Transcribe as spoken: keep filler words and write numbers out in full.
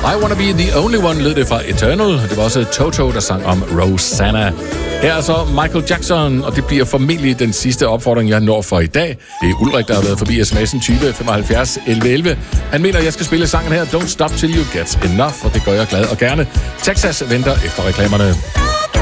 I Wanna Be The Only One lød det fra Eternal. Det var også Toto, der sang om Rosanna. Her er så Michael Jackson, og det bliver formentlig den sidste opfordring, jeg når for i dag. Det er Ulrik, der har været forbi sms'en tyve femoghalvfjerds elleve elleve. Han mener, at jeg skal spille sangen her, Don't Stop Till You Get Enough, og det gør jeg glad og gerne. Texas venter efter reklamerne.